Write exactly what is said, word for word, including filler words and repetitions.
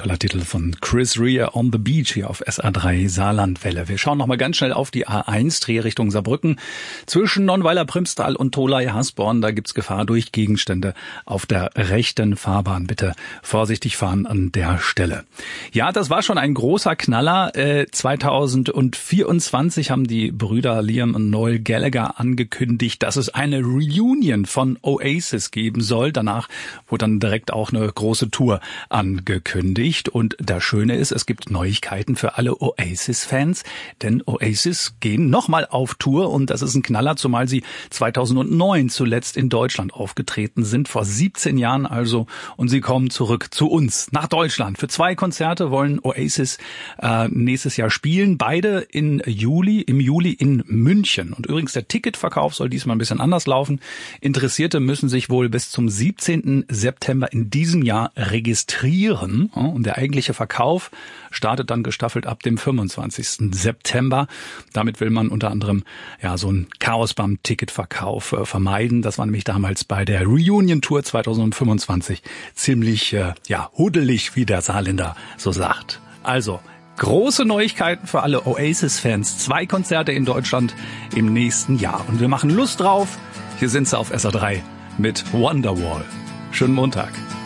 toller Titel von Chris Rea, On the Beach, hier auf S A drei Saarlandwelle. Wir schauen noch mal ganz schnell auf die A eins, Drehrichtung Saarbrücken. Zwischen Nonnweiler-Primstal und Tholey-Hasborn, da gibt's Gefahr durch Gegenstände auf der rechten Fahrbahn. Bitte vorsichtig fahren an der Stelle. Ja, das war schon ein großer Knaller. Äh, zweitausendvierundzwanzig haben die Brüder Liam und Noel Gallagher angekündigt, dass es eine Reunion von Oasis geben soll. Danach wurde dann direkt auch eine große Tour angekündigt. Und das Schöne ist, es gibt Neuigkeiten für alle Oasis-Fans, denn Oasis gehen nochmal auf Tour und das ist ein Knaller, zumal sie zweitausendneun zuletzt in Deutschland aufgetreten sind, vor siebzehn Jahren also, und sie kommen zurück zu uns, nach Deutschland. Für zwei Konzerte wollen Oasis äh, nächstes Jahr spielen, beide in Juli, im Juli in München. Und übrigens, der Ticketverkauf soll diesmal ein bisschen anders laufen. Interessierte müssen sich wohl bis zum siebzehnten September in diesem Jahr registrieren. Und der eigentliche Verkauf startet dann gestaffelt ab dem fünfundzwanzigsten September. Damit will man unter anderem ja so ein Chaos beim Ticketverkauf äh, vermeiden. Das war nämlich damals bei der Reunion-Tour zweitausendfünfundzwanzig ziemlich äh, ja huddelig, wie der Saarländer so sagt. Also große Neuigkeiten für alle Oasis-Fans. Zwei Konzerte in Deutschland im nächsten Jahr. Und wir machen Lust drauf. Hier sind sie auf S A drei mit Wonderwall. Schönen Montag.